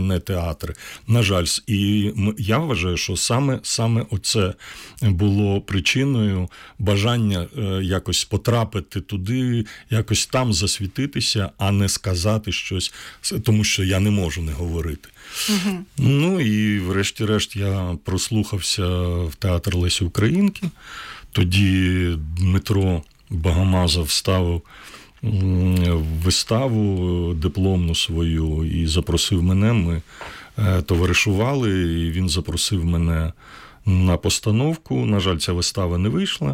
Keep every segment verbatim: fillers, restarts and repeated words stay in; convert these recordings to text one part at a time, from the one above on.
не театри. На жаль, і я вважаю, що саме, саме оце було причиною бажання якось потрапити туди, якось там засвітитися, а не сказати щось, тому що я не можу не говорити. Угу. Ну і врешті-решт я прослухався в театр Лесі Українки. Тоді Дмитро Багамазов ставив виставу дипломну свою і запросив мене. Ми товаришували, і він запросив мене на постановку. На жаль, ця вистава не вийшла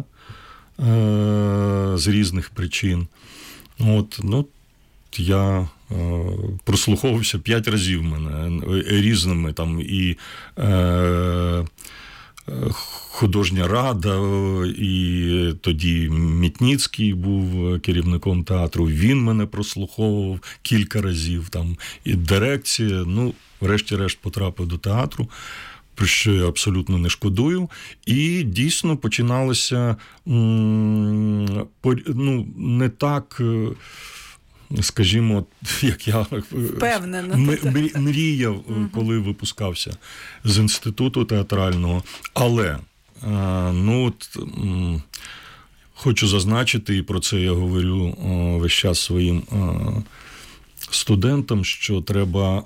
з різних причин. От, ну, я прослуховувався п'ять разів мене різними там і е, художня рада, і тоді Мітніцький був керівником театру, він мене прослуховував кілька разів, там, і дирекція, ну, врешті-решт потрапив до театру, про що я абсолютно не шкодую. І дійсно починалося ну, не так, скажімо, як я Впевнено, мріяв, коли випускався з інституту театрального. Але, ну, от, хочу зазначити, і про це я говорю весь час своїм студентам, що треба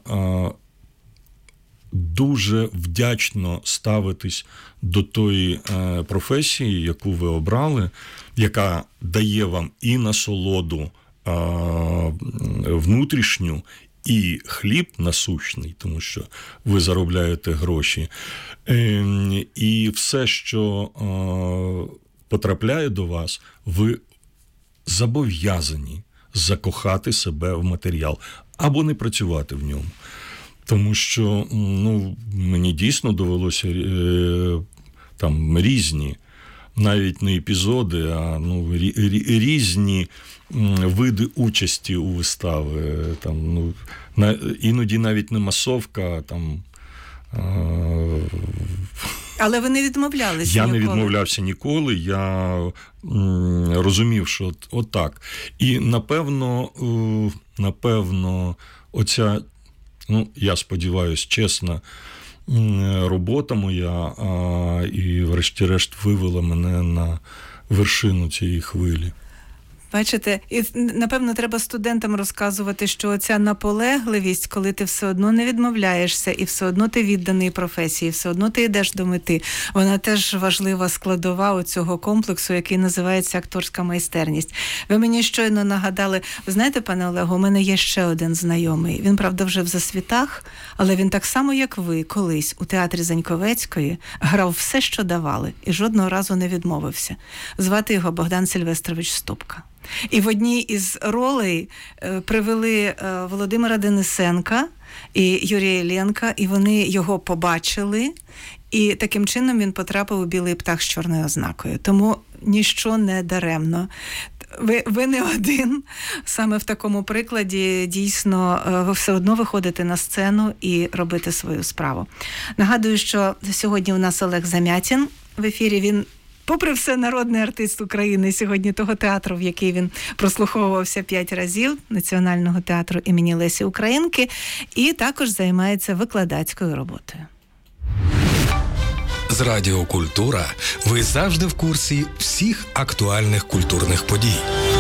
дуже вдячно ставитись до тої професії, яку ви обрали, яка дає вам і насолоду внутрішню, і хліб насущний, тому що ви заробляєте гроші. І все, що потрапляє до вас, ви зобов'язані закохати себе в матеріал або не працювати в ньому. Тому що, ну, мені дійсно довелося там різні, навіть не епізоди, а ну, різні види участі у виставі. Там, ну, на, іноді навіть не масовка, там. Але ви не відмовлялися Я ніколи? не відмовлявся ніколи, я м, розумів, що от так. І, напевно, напевно, оця, ну, я сподіваюся, чесна робота моя, а, і врешті-решт вивела мене на вершину цієї хвилі. Бачите, і, напевно, треба студентам розказувати, що ця наполегливість, коли ти все одно не відмовляєшся, і все одно ти відданий професії, все одно ти йдеш до мети, вона теж важлива складова у цього комплексу, який називається акторська майстерність. Ви мені щойно нагадали, ви знаєте, пане Олегу, у мене є ще один знайомий. Він, правда, вже в засвітах, але він так само, як ви, колись у театрі Заньковецької грав все, що давали, і жодного разу не відмовився. Звати його Богдан Сильвестрович Ступка. І в одній із ролей е, привели е, Володимира Денисенка і Юрія Іллєнка, і вони його побачили, і таким чином він потрапив у «Білий птах» з чорною ознакою. Тому ніщо не даремно. Ви, ви не один. Саме в такому прикладі дійсно ви все одно виходите на сцену і робите свою справу. Нагадую, що сьогодні у нас Олег Замятін в ефірі. Він, попри все, народний артист України сьогодні того театру, в який він прослуховувався п'ять разів, Національного театру імені Лесі Українки, і також займається викладацькою роботою. З Радіо Культура ви завжди в курсі всіх актуальних культурних подій.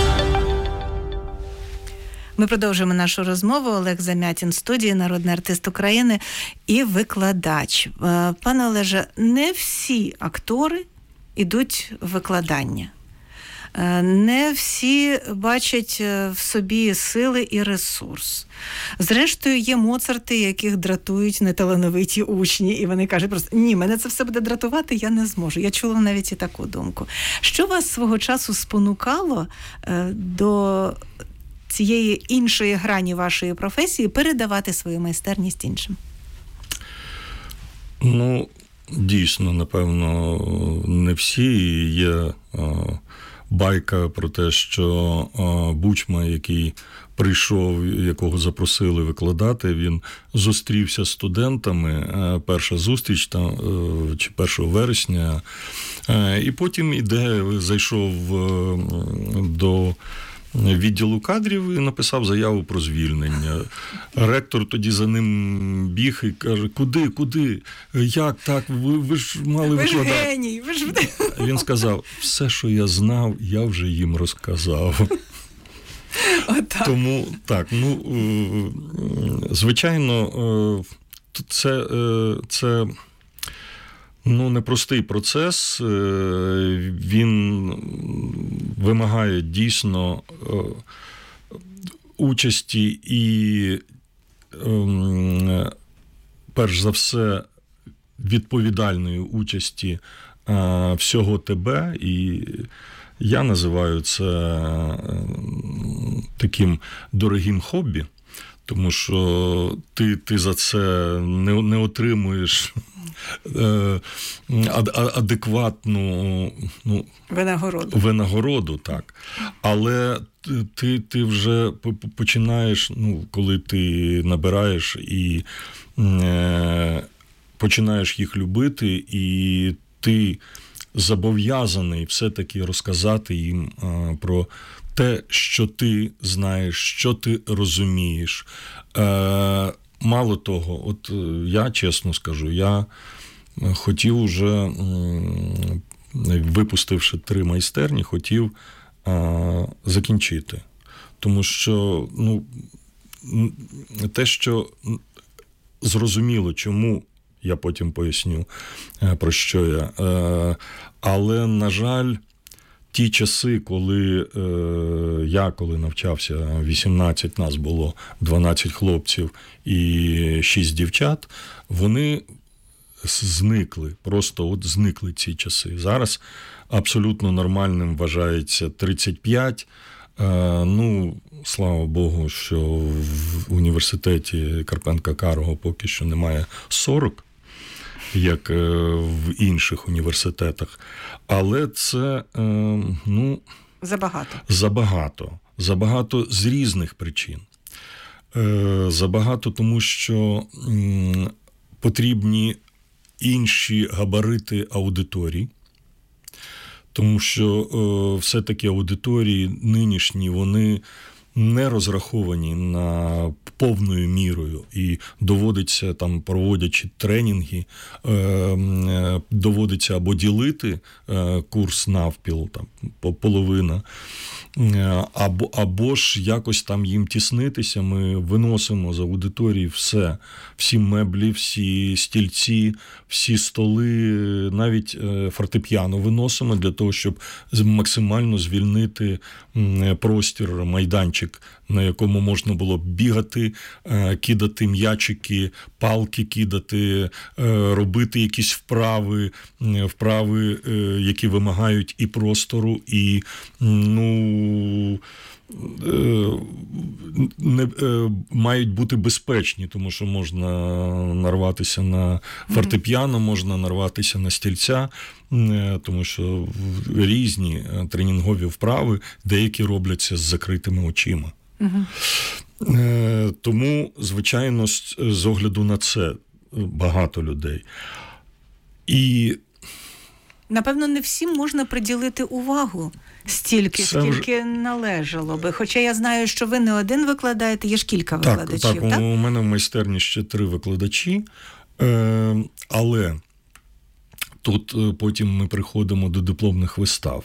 Ми продовжуємо нашу розмову. Олег Замятін в студії, народний артист України і викладач. Пане Олеже, не всі актори ідуть в викладання. Не всі бачать в собі сили і ресурс. Зрештою, є Моцарти, яких дратують неталановиті учні, і вони кажуть просто, ні, мене це все буде дратувати, я не зможу. Я чула навіть і таку думку. Що вас свого часу спонукало до цієї іншої грані вашої професії передавати свою майстерність іншим? Ну, дійсно, напевно, не всі. Є байка про те, що Бучма, який прийшов, якого запросили викладати, він зустрівся з студентами, перша зустріч, там, чи першого вересня, і потім іде, зайшов до відділу кадрів і написав заяву про звільнення. Ректор тоді за ним біг і каже: куди, куди, як так, ви, ви ж мали ви викладати. Ви ж геній, ви ж... Він сказав: все, що я знав, я вже їм розказав. Отак. Тому, так, ну, звичайно, це, це ну, непростий процес, він вимагає дійсно участі і, перш за все, відповідальної участі всього тебе, і я називаю це таким дорогим хобі, тому що ти, ти за це не, не отримуєш адекватну, ну, винагороду. винагороду, так. Але ти, ти вже починаєш, ну, коли ти набираєш і е, починаєш їх любити, і ти зобов'язаний все-таки розказати їм а, про те, що ти знаєш, що ти розумієш. Е, мало того, от я чесно скажу, я хотів уже, випустивши три майстерні, хотів а, закінчити. Тому що, ну, те, що зрозуміло, чому, я потім поясню, про що я. Але, на жаль, ті часи, коли я, коли навчався, вісімнадцять нас було, дванадцять хлопців і шість дівчат, вони зникли, просто от зникли ці часи. Зараз абсолютно нормальним вважається тридцять п'ять. Ну, слава Богу, що в університеті Карпенка-Карго поки що немає сорок, як в інших університетах. Але це, ну... Забагато. Забагато. Забагато з різних причин. Забагато тому, що потрібні інші габарити аудиторій. Тому що е, все-таки аудиторії нинішні, вони не розраховані на повною мірою, і доводиться, там, проводячи тренінги, е, е, доводиться або ділити е, курс навпіл, там, половина, е, або, або ж якось там їм тіснитися. Ми виносимо з аудиторії все, всі меблі, всі стільці, всі столи, навіть е, фортепіано виносимо для того, щоб максимально звільнити е, простір, майданчик, на якому можна було бігати, кидати м'ячики, палки кидати, робити якісь вправи, вправи, які вимагають і простору, і, ну, не, мають бути безпечні, тому що можна нарватися на фортепіано, можна нарватися на стільця, тому що різні тренінгові вправи, деякі робляться з закритими очима. Угу. Тому, звичайно, з огляду на це багато людей. І напевно, не всім можна приділити увагу стільки, це скільки вже... належало би. Хоча я знаю, що ви не один викладаєте, є ж кілька так, викладачів. Так, так, у мене в майстерні ще три викладачі, е, але тут потім ми приходимо до дипломних вистав.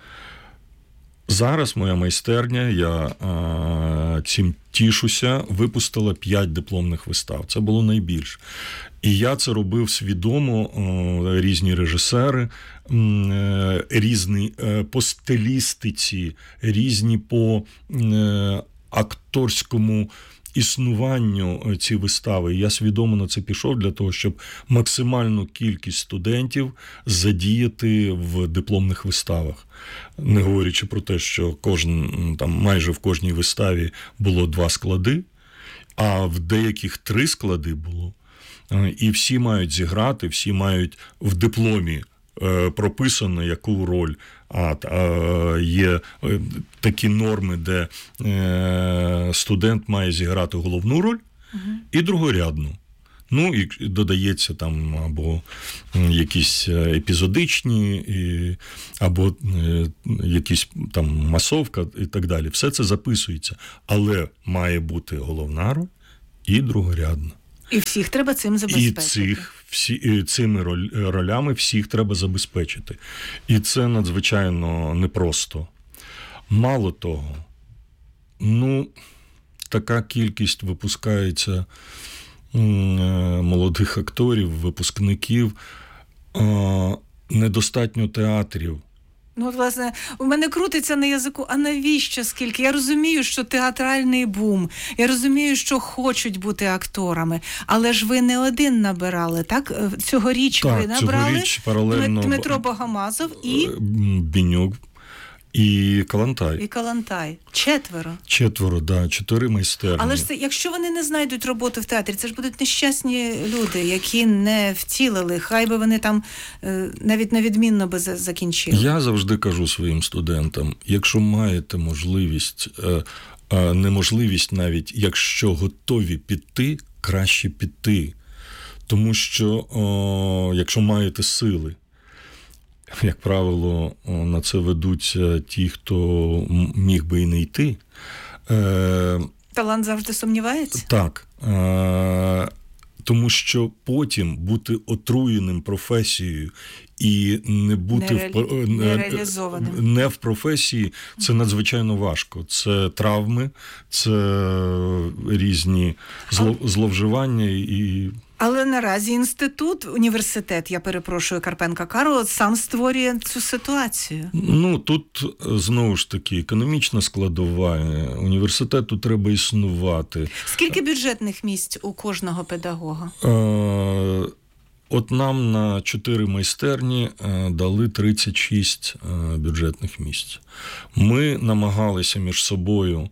Зараз моя майстерня, я а, цим тішуся, випустила п'ять дипломних вистав. Це було найбільше. І я це робив свідомо, о, різні режисери, м, різні е, по стилістиці, різні по е, акторському існуванню ці вистави. Я свідомо на це пішов для того, щоб максимальну кількість студентів задіяти в дипломних виставах. Не говорячи про те, що кожен, там, майже в кожній виставі було два склади, а в деяких три склади було. І всі мають зіграти, всі мають в дипломі прописано, яку роль. А, а є такі норми, де е, студент має зіграти головну роль, угу, і другорядну. Ну, і додається там або якісь епізодичні, або якісь там масовка і так далі. Все це записується. Але має бути головна роль і другорядна. І всіх треба цим забезпечити. І цих, всі, цими роль, ролями всіх треба забезпечити. І це надзвичайно непросто. Мало того, ну, така кількість випускається молодих акторів, випускників, недостатньо театрів. Ну, от, власне, у мене крутиться на язику, а навіщо скільки? Я розумію, що театральний бум, я розумію, що хочуть бути акторами, але ж ви не один набирали, так? Цьогоріч так, ви набрали цьогоріч паралельно Дмитро Богомазов і... Бінюк. І Калантай. І Калантай. Четверо. Четверо, да, чотири майстерні. Але ж це, якщо вони не знайдуть роботу в театрі, це ж будуть нещасні люди, які не втілили. Хай би вони там навіть невідмінно би закінчили. Я завжди кажу своїм студентам, якщо маєте можливість, неможливість навіть, якщо готові піти, краще піти. Тому що, о, якщо маєте сили, як правило, на це ведуться ті, хто міг би і не йти. Талант завжди сумнівається? Так. Тому що потім бути отруєним професією і не бути Нереалі... в... нереалізованим. Не в професії, це надзвичайно важко. Це травми, це різні зло... зловживання і... Але наразі інститут, університет, я перепрошую, Карпенка-Карого, сам створює цю ситуацію. Ну, тут, знову ж таки, економічна складова. Університету треба існувати. Скільки бюджетних місць у кожного педагога? Е- От нам на чотири майстерні дали тридцять шість бюджетних місць. Ми намагалися між собою,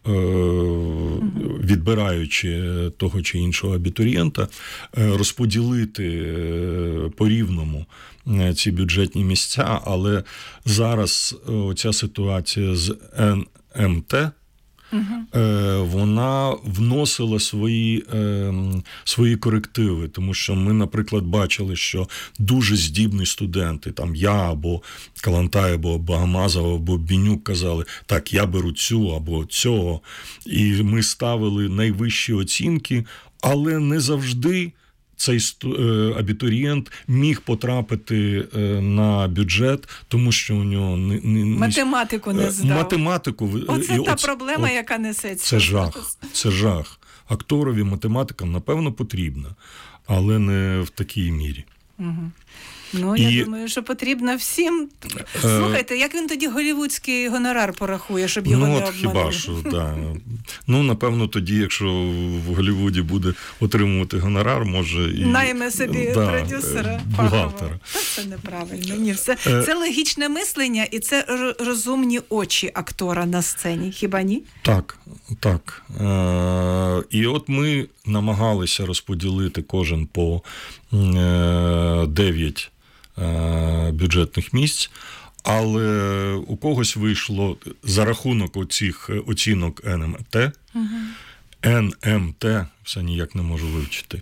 відбираючи того чи іншого абітурієнта, розподілити по-рівному ці бюджетні місця, але зараз ця ситуація з ен ем те, Uh-huh. вона вносила свої, свої корективи, тому що ми, наприклад, бачили, що дуже здібні студенти, там я або Калантай, або Богомазов, або Бінюк казали, так, я беру цю або цього, і ми ставили найвищі оцінки, але не завжди цей абітурієнт міг потрапити на бюджет, тому що у нього не, не, математику не здав. Математику. Оце і та оце, проблема, от, яка несеться. Це жах. Це жах. Акторові математика, напевно, потрібна, але не в такій мірі. Угу. Ну, І... я думаю, що потрібно всім. Слухайте, як він тоді голівудський гонорар порахує, щоб його ну, не от обманули? Хіба що, да. Ну, напевно, тоді, якщо в Голлівуді буде отримувати гонорар, може і... Найме собі да, продюсера. Бухгалтера. Та це неправильно. Ні, це, це логічне мислення і це розумні очі актора на сцені. Хіба ні? Так, так. Е- і от ми намагалися розподілити кожен по е- дев'ять бюджетних місць, але у когось вийшло за рахунок оцих оцінок ен ем те, угу. ен ем те, все ніяк не можу вивчити,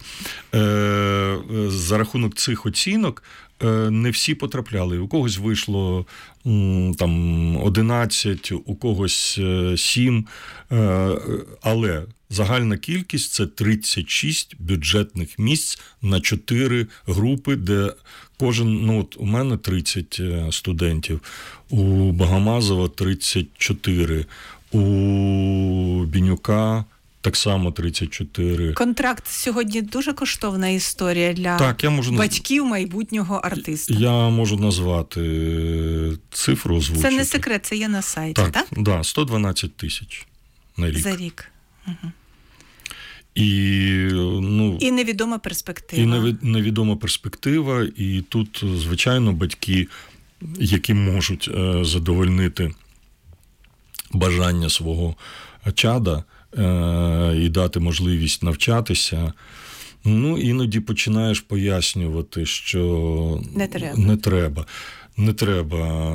за рахунок цих оцінок не всі потрапляли. У когось вийшло там одинадцять, у когось сім, але загальна кількість – це тридцять шість бюджетних місць на чотири групи, де кожен, ну от у мене тридцять студентів, у Богомазова тридцять чотири, у Бінюка так само тридцять чотири. Контракт сьогодні дуже коштовна історія для так, я можу батьків майбутнього артиста. Я можу назвати цифру, озвучити. Це не секрет, це є на сайті, так? Так, да, сто дванадцять тисяч на рік. За рік. Угу. І, ну, і невідома перспектива. І невідома перспектива, і тут, звичайно, батьки, які можуть задовольнити бажання свого чада і дати можливість навчатися, ну, іноді починаєш пояснювати, що не треба. Не треба. Не треба.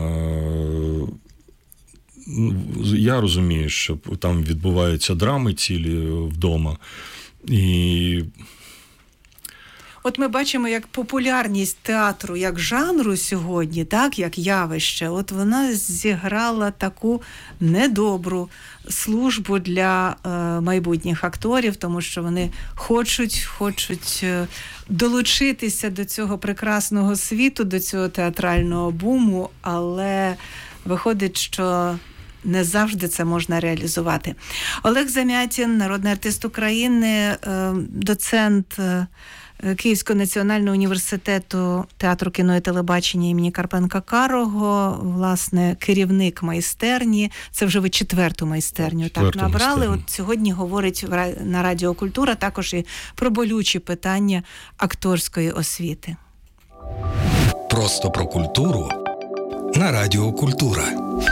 Я розумію, що там відбуваються драми цілі вдома, і от ми бачимо, як популярність театру як жанру сьогодні, так, як явище, от вона зіграла таку недобру службу для е, майбутніх акторів, тому що вони хочуть, хочуть е, долучитися до цього прекрасного світу, до цього театрального буму, але виходить, що не завжди це можна реалізувати. Олег Замятін, народний артист України, доцент Київського національного університету театру, кіно і телебачення імені Карпенка-Карого, власне, керівник майстерні. Це вже ви четверту майстерню четверту так набрали. Майстерню. От сьогодні говорить на Радіо Культура також і про болючі питання акторської освіти. Просто про культуру на Радіо Культура.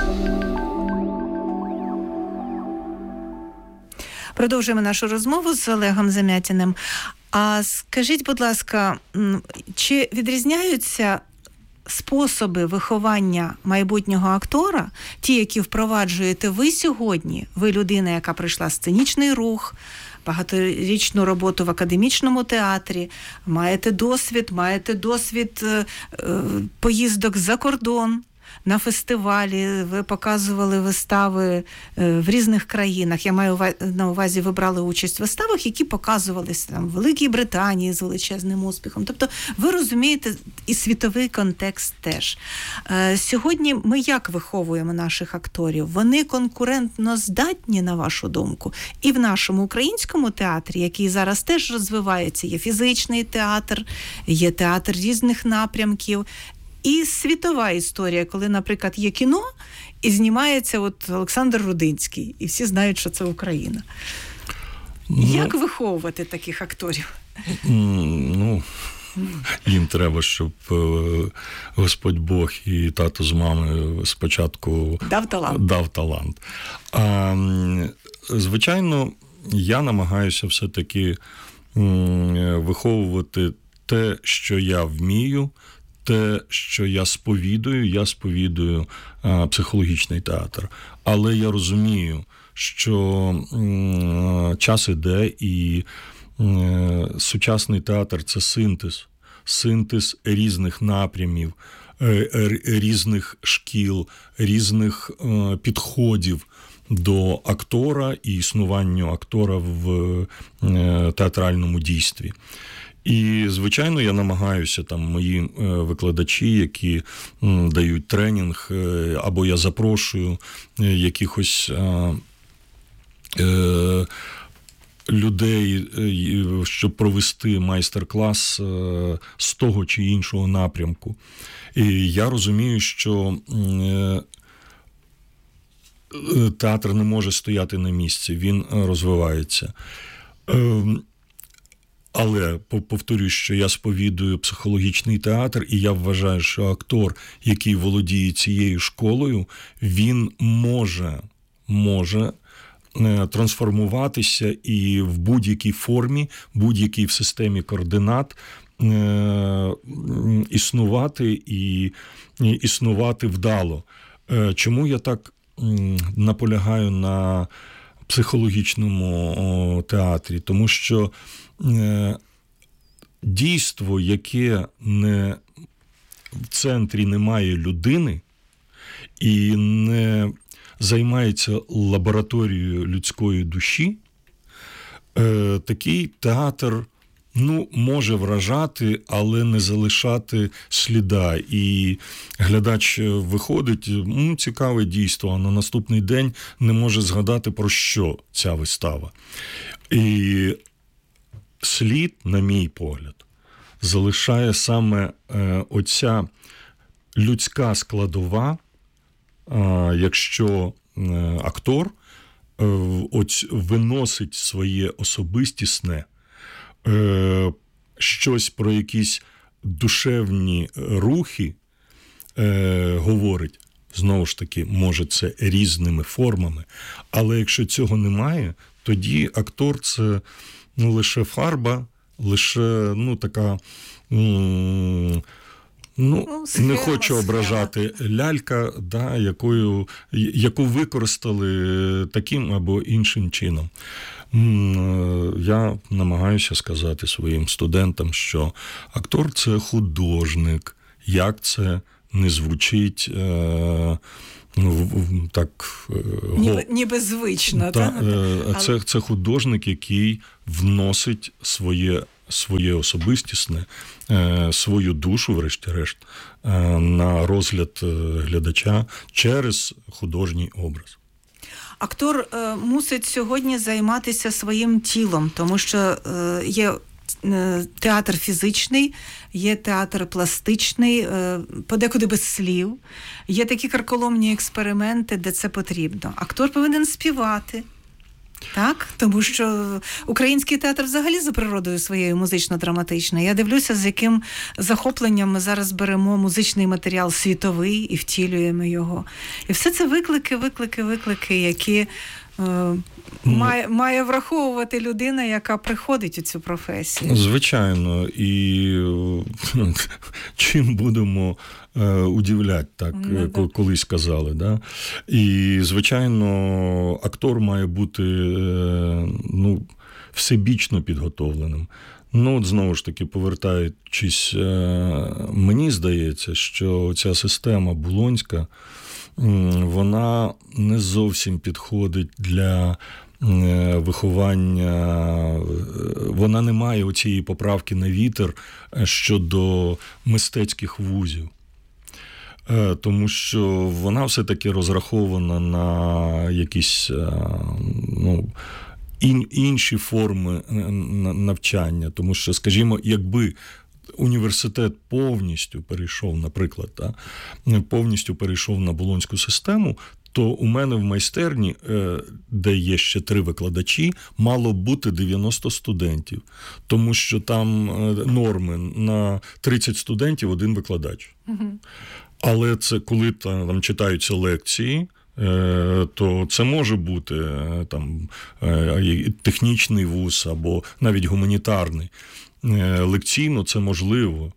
Продовжуємо нашу розмову з Олегом Замятіним. А скажіть, будь ласка, чи відрізняються способи виховання майбутнього актора, ті, які впроваджуєте ви сьогодні? Ви людина, яка пройшла сценічний рух, багаторічну роботу в академічному театрі, маєте досвід, маєте досвід е, е, поїздок за кордон, на фестивалі, ви показували вистави в різних країнах. Я маю на увазі, ви брали участь в виставах, які показувалися там в Великій Британії з величезним успіхом. Тобто ви розумієте і світовий контекст теж. Сьогодні ми як виховуємо наших акторів? Вони конкурентно здатні, на вашу думку? І в нашому українському театрі, який зараз теж розвивається, є фізичний театр, є театр різних напрямків, і світова історія, коли, наприклад, є кіно, і знімається от Олександр Рудинський, і всі знають, що це Україна. Ну, як виховувати таких акторів? Ну, їм треба, щоб Господь Бог і тато з мамою спочатку дав талант. Дав талант. А, звичайно, я намагаюся все-таки виховувати те, що я вмію, те, що я сповідую, я сповідую а, психологічний театр. Але я розумію, що м, час іде, і м, сучасний театр – це синтез. Синтез різних напрямів, різних шкіл, різних е, підходів до актора і існуванню актора в е, театральному дійстві. І, звичайно, я намагаюся, там, мої викладачі, які дають тренінг, або я запрошую якихось е, людей, щоб провести майстер-клас з того чи іншого напрямку. І я розумію, що театр не може стояти на місці, він розвивається. Але повторюю, що я сповідую психологічний театр, і я вважаю, що актор, який володіє цією школою, він може, може трансформуватися і в будь-якій формі, будь-якій в системі координат існувати і існувати вдало. Чому я так наполягаю на психологічному театрі? Тому що дійство, яке не в центрі немає людини і не займається лабораторією людської душі, такий театр, ну, може вражати, але не залишати сліда. І глядач виходить, ну, цікаве дійство, а на наступний день не може згадати, про що ця вистава. І слід, на мій погляд, залишає саме е, оця людська складова, е, якщо е, актор е, оць, виносить своє особистісне, е, щось про якісь душевні рухи е, говорить, знову ж таки, може це різними формами, але якщо цього немає, тоді актор – це ну, лише фарба, лише, ну, така, ну, ну не хочу ображати, лялька, да, якою, яку використали таким або іншим чином. Я намагаюся сказати своїм студентам, що актор – це художник. Як це не звучить е, ну, так... Е, ніби, ніби звично. Та, та? е, це, це художник, який вносить своє, своє особистісне, е, свою душу, врешті-решт, е, на розгляд глядача через художній образ. Актор е, мусить сьогодні займатися своїм тілом, тому що е, є е, театр фізичний, є театр пластичний, е, подекуди без слів. Є такі карколомні експерименти, де це потрібно. Актор повинен співати. Так, тому що український театр взагалі за природою своєю музично-драматичний. Я дивлюся, з яким захопленням ми зараз беремо музичний матеріал світовий і втілюємо його. І все це виклики, виклики, виклики, які е, ну, має, має враховувати людина, яка приходить у цю професію. Звичайно. І чим будемо удивляти, так, ну, да. колись казали. Да? І, звичайно, актор має бути ну, всебічно підготовленим. Ну, от, знову ж таки, повертаючись, мені здається, що ця система болонська, вона не зовсім підходить для виховання, вона не має оцієї поправки на вітер щодо мистецьких вузів. Тому що вона все-таки розрахована на якісь ну, інші форми навчання. Тому що, скажімо, якби університет повністю перейшов, наприклад, та, повністю перейшов на болонську систему, то у мене в майстерні, де є ще три викладачі, мало бути дев'яносто студентів. Тому що там норми на тридцять студентів, один викладач. Угу. Але це коли там читаються лекції, то це може бути там технічний вуз або навіть гуманітарний. Лекційно це можливо,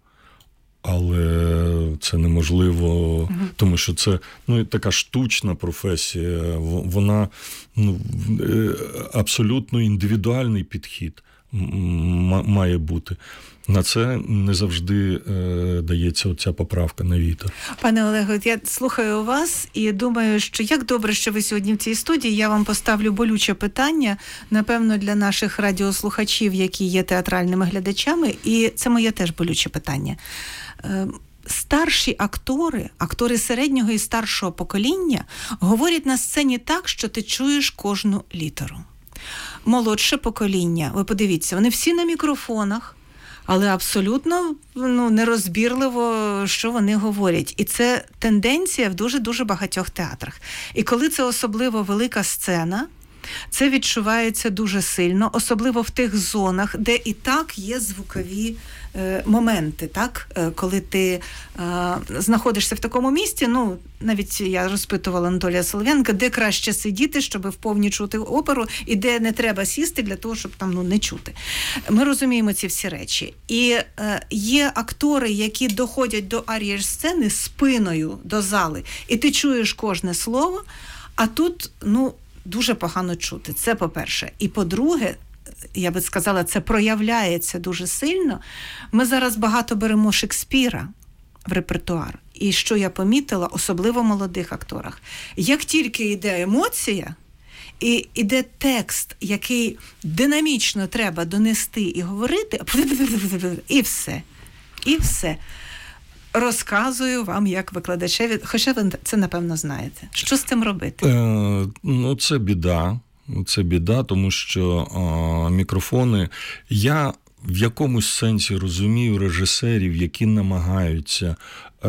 але це неможливо, угу. тому що це ну, така штучна професія, вона ну, абсолютно індивідуальний підхід має бути. На це не завжди е, дається оця поправка на вітер. Пане Олеге, я слухаю вас і думаю, що як добре, що ви сьогодні в цій студії. Я вам поставлю болюче питання, напевно, для наших радіослухачів, які є театральними глядачами, і це моє теж болюче питання. Е, старші актори, актори середнього і старшого покоління говорять на сцені так, що ти чуєш кожну літеру. Молодше покоління, ви подивіться, вони всі на мікрофонах, але абсолютно ну, нерозбірливо, що вони говорять. І це тенденція в дуже-дуже багатьох театрах. І коли це особливо велика сцена, це відчувається дуже сильно, особливо в тих зонах, де і так є звукові е, моменти, так? Е, коли ти е, знаходишся в такому місці, ну, навіть я розпитувала Анатолія Солов'янка, де краще сидіти, щоб вповні чути оперу, і де не треба сісти для того, щоб там ну, не чути. Ми розуміємо ці всі речі. І е, є актори, які доходять до арієр-сцени спиною до зали, і ти чуєш кожне слово, а тут, ну, дуже погано чути. Це по-перше. І по-друге, я би сказала, це проявляється дуже сильно. Ми зараз багато беремо Шекспіра в репертуар. І що я помітила, особливо в молодих акторах, як тільки йде емоція, і йде текст, який динамічно треба донести і говорити, і все. І все. Розказую вам як викладачеві, хоча ви це, напевно, знаєте. Що з цим робити? Е, ну, це біда. Це біда, тому що е, мікрофони... Я в якомусь сенсі розумію режисерів, які намагаються е,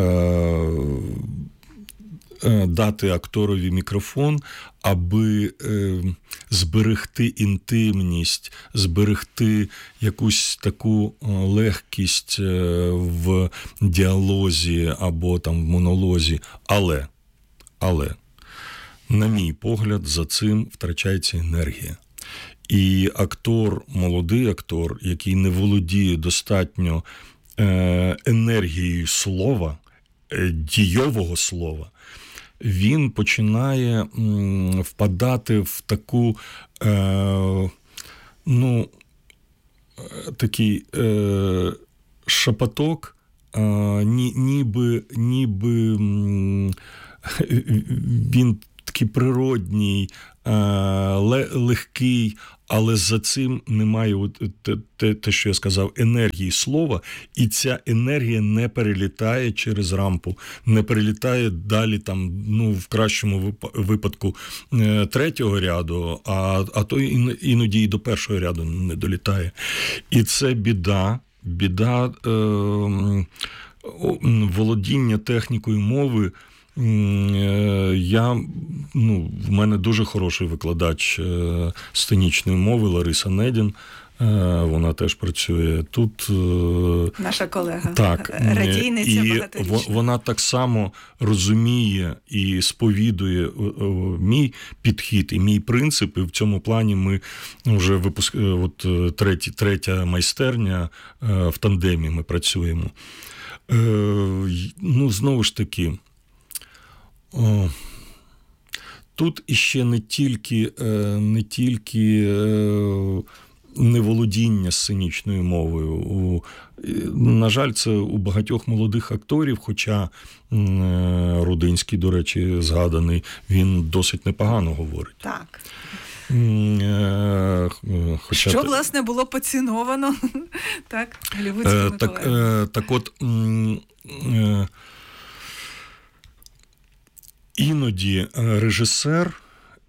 е, дати акторові мікрофон, аби е, зберегти інтимність, зберегти якусь таку легкість в діалозі або там в монолозі. Але, але, на мій погляд, за цим втрачається енергія. І актор, молодий актор, який не володіє достатньо е, енергією слова, е, дійового слова, він починає м, впадати в таку е, ну, такий е, шепоток, е, ні, ніби, ніби він такий природній, е, легкий, але за цим немає от, те, те, що я сказав, енергії слова, і ця енергія не перелітає через рампу, не перелітає далі, там, ну, в кращому випадку третього ряду, а, а то іноді і до першого ряду не долітає. І це біда, біда е, володіння технікою мови. Я, ну, в мене дуже хороший викладач сценічної мови Лариса Недін. Вона теж працює тут. Наша колега. Так. Радійниця багаторічна. І вона так само розуміє і сповідує мій підхід і мій принцип. І в цьому плані ми вже випуск... от треті, третя майстерня в тандемі ми працюємо. Ну, знову ж таки, О, тут іще не тільки, не тільки неволодіння сценічною мовою. На жаль, це у багатьох молодих акторів, хоча Рудинський, до речі, згаданий, він досить непогано говорить. Так. Хоча Що, власне, було поціновано так, голлівудськими так, колегами. Так от, іноді режисер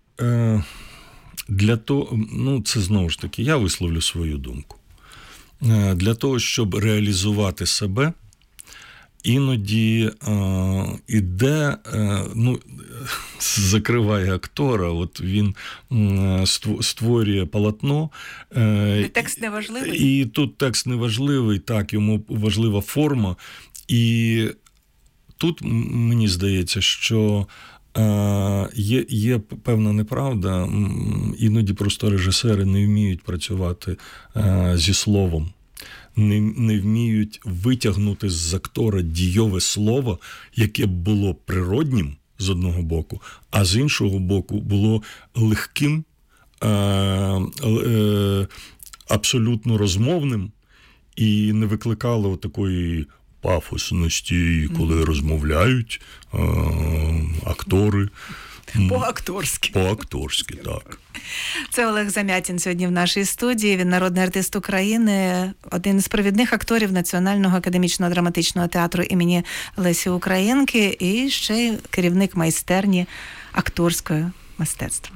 для того, ну це знову ж таки, я висловлю свою думку, для того, щоб реалізувати себе, іноді е, іде, е, ну, закриває актора, от він е, створює полотно. Е, текст неважливий. І тут текст неважливий, так, йому важлива форма. І тут мені здається, що е, є, є певна неправда, іноді просто режисери не вміють працювати е, зі словом. Не, не вміють витягнути з актора дійове слово, яке б було природнім з одного боку, а з іншого боку було легким, е, е, абсолютно розмовним і не викликало такої пафосності, коли розмовляють е, актори. По-акторськи. По-акторськи, так. Це Олег Замятін сьогодні в нашій студії. Він народний артист України, один з провідних акторів Національного академічного драматичного театру імені Лесі Українки і ще й керівник майстерні акторського мистецтва.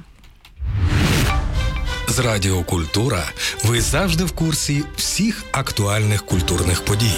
З Радіо Культура ви завжди в курсі всіх актуальних культурних подій.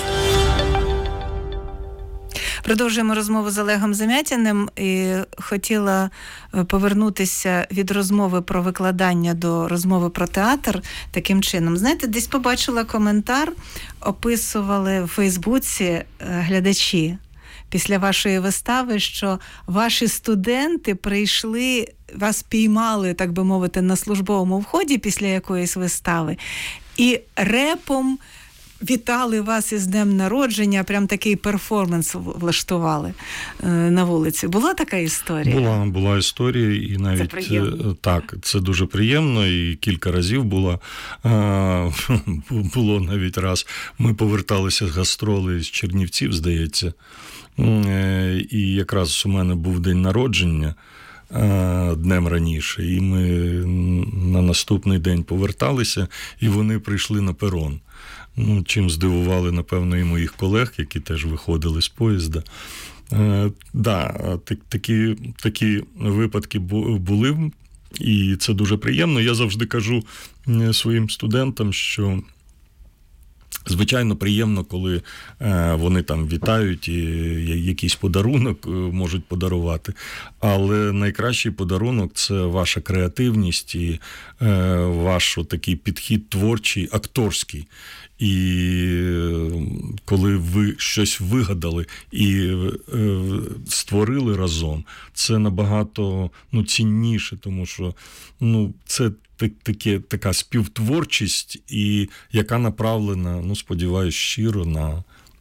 Продовжуємо розмову з Олегом Замятіним і хотіла повернутися від розмови про викладання до розмови про театр таким чином. Знаєте, десь побачила коментар, описували в Фейсбуці глядачі після вашої вистави, що ваші студенти прийшли, вас піймали, так би мовити, на службовому вході після якоїсь вистави і репом вітали вас із днем народження, прям такий перформанс влаштували е, на вулиці. Була така історія? Була, була історія, і навіть це так, це дуже приємно, і кілька разів було. Е, було навіть раз. Ми поверталися з гастролей з Чернівців, здається, е, і якраз у мене був день народження е, днем раніше, і ми на наступний день поверталися, і вони прийшли на перон. Ну, чим здивували, напевно, і моїх колег, які теж виходили з поїзда. Е, да, такі, такі випадки були, і це дуже приємно. Я завжди кажу своїм студентам, що звичайно приємно, коли е, вони там вітають і якийсь подарунок можуть подарувати, але найкращий подарунок – це ваша креативність і е, ваш такий підхід творчий, акторський. І коли ви щось вигадали і е, створили разом, це набагато ну, цінніше, тому що ну, це таке, така співтворчість, і яка направлена, ну, сподіваюсь, щиро на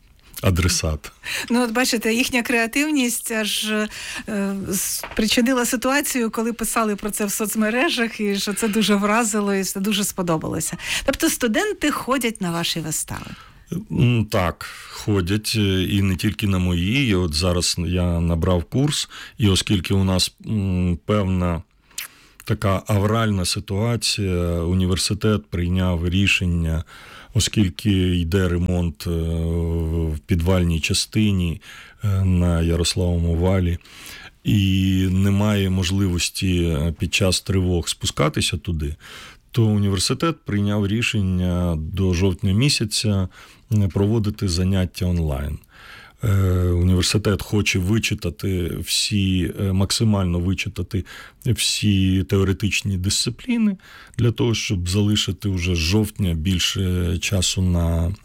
адресат. Ну, от бачите, їхня креативність аж е, спричинила ситуацію, коли писали про це в соцмережах, і що це дуже вразило, і це дуже сподобалося. Тобто студенти ходять на ваші вистави? Так, ходять, і не тільки на мої. І от зараз я набрав курс, і оскільки у нас м, певна така авральна ситуація, університет прийняв рішення, оскільки йде ремонт в підвальній частині на Ярославому валі, і немає можливості під час тривог спускатися туди, то університет прийняв рішення до жовтня місяця проводити заняття онлайн. Університет хоче вичитати всі, максимально вичитати всі теоретичні дисципліни для того, щоб залишити вже з жовтня більше часу на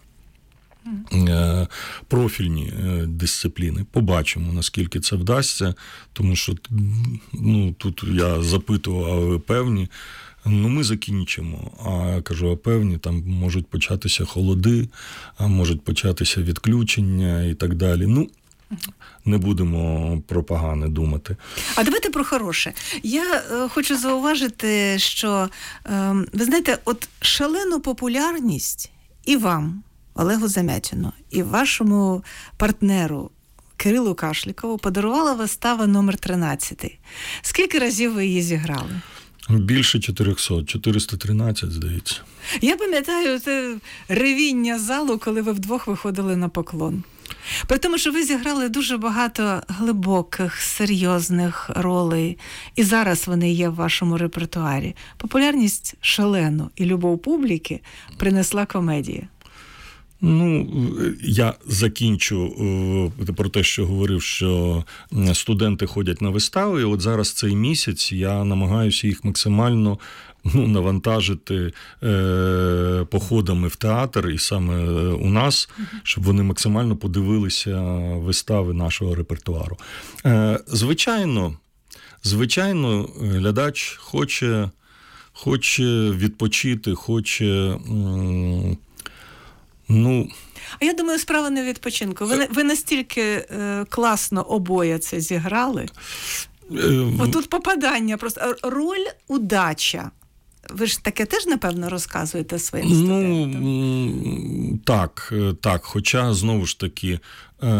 профільні дисципліни. Побачимо, наскільки це вдасться, тому що ну, тут я запитував, а ви певні? Ну, ми закінчимо. А я кажу, а певні, там можуть початися холоди, а можуть початися відключення і так далі. Ну, не будемо про погане думати. А давайте про хороше. Я е, хочу зауважити, що, е, ви знаєте, от шалену популярність і вам, Олегу Замятіну, і вашому партнеру Кирилу Кашлікову подарувала вистава номер тринадцять. Скільки разів ви її зіграли? Більше чотириста, чотириста тринадцять, здається. Я пам'ятаю це ревіння залу, коли ви вдвох виходили на поклон. При тому, що ви зіграли дуже багато глибоких, серйозних ролей, і зараз вони є в вашому репертуарі. Популярність шалену і любов публіки принесла комедія. Ну, я закінчу про те, що говорив, що студенти ходять на вистави, і от зараз цей місяць я намагаюся їх максимально ну, навантажити е, походами в театр, і саме у нас, щоб вони максимально подивилися вистави нашого репертуару. Е, звичайно, звичайно, глядач хоче, хоче відпочити, хоче... М- Ну, а я думаю, справа не в відпочинку. Ви, ви настільки е, класно обоє це зіграли. Е, Отут попадання просто. Роль удача. Ви ж таке теж, напевно, розказуєте своїм студентам? Ну, так, так. Хоча, знову ж таки, е,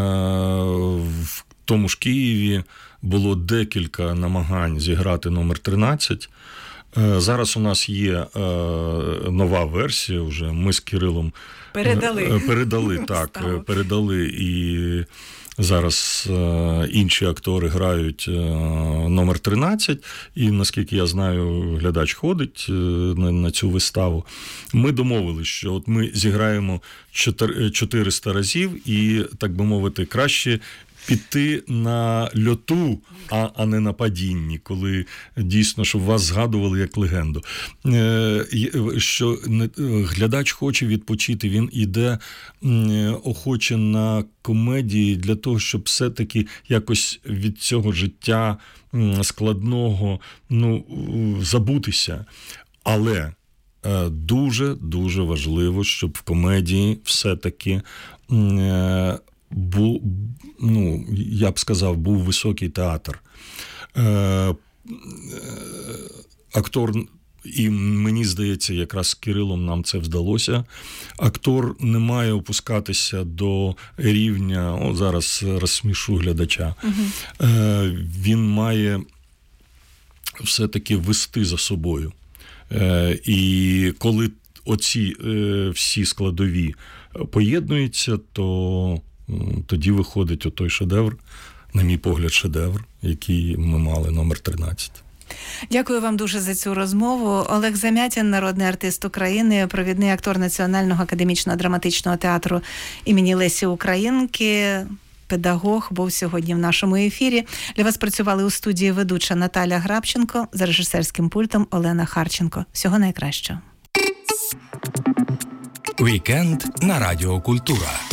в тому ж Києві було декілька намагань зіграти номер тринадцять. Зараз у нас є е, нова версія вже, ми з Кирилом передали, передали так, передали, і зараз е, інші актори грають е, номер тринадцять, і, наскільки я знаю, глядач ходить е, на, на цю виставу. Ми домовились, що от ми зіграємо чотириста разів, і, так би мовити, краще піти на льоту, а, а не на падінні, коли дійсно, щоб вас згадували як легенду. Е, що глядач хоче відпочити, він іде охоче на комедії для того, щоб все-таки якось від цього життя складного ну, забутися. Але дуже-дуже важливо, щоб в комедії все-таки був, ну, я б сказав, був високий театр. Е, актор, і мені здається, якраз з Кирилом нам це вдалося, актор не має опускатися до рівня, о, зараз розсмішу глядача, угу. е, він має все-таки вести за собою. Е, і коли оці е, всі складові поєднуються, то тоді виходить отой шедевр, на мій погляд, шедевр, який ми мали, номер тринадцять. Дякую вам дуже за цю розмову. Олег Замятін, народний артист України, провідний актор Національного академічного драматичного театру імені Лесі Українки, педагог, був сьогодні в нашому ефірі. Для вас працювали у студії ведуча Наталя Грабченко, за режисерським пультом Олена Харченко. Всього найкращого. Вікенд на Радіо Культура.